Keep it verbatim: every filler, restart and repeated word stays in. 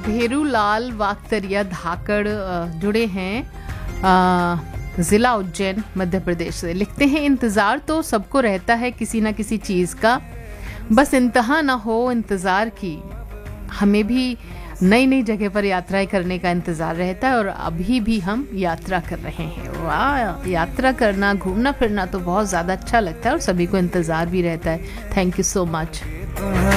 भेरूलाल वाकतरिया धाकड़ अ, जुड़े हैं अ, ज़िला उज्जैन मध्य प्रदेश से। लिखते हैं, इंतज़ार तो सबको रहता है किसी ना किसी चीज़ का, बस इंतहा ना हो इंतज़ार की। हमें भी नई नई जगह पर यात्राएं करने का इंतज़ार रहता है और अभी भी हम यात्रा कर रहे हैं। वाह, यात्रा करना, घूमना फिरना तो बहुत ज़्यादा अच्छा लगता है और सभी को इंतज़ार भी रहता है। Thank you so much.